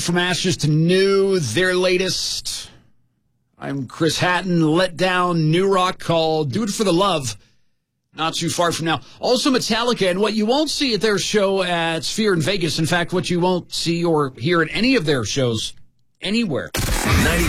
From Ashes to New, their latest. I'm Chris Hatton. Let down new rock called Do It For The Love. Not too far from now. Also Metallica, and what you won't see at their show at Sphere in Vegas. In fact, what you won't see or hear at any of their shows anywhere.